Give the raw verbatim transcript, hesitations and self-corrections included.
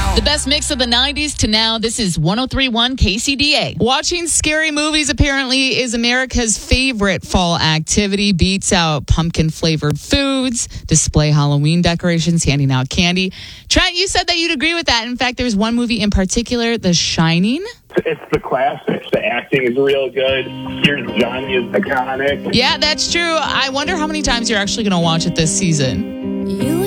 The best mix of the nineties to now. This is one oh three point one K C D A. Watching scary movies apparently is America's favorite fall activity. Beats out pumpkin-flavored foods, display Halloween decorations, handing out candy. Trent, you said that you'd agree with that. In fact, there's one movie in particular, The Shining. It's the classics. The acting is real good. Here's Johnny is iconic. Yeah, that's true. I wonder how many times you're actually going to watch it this season. You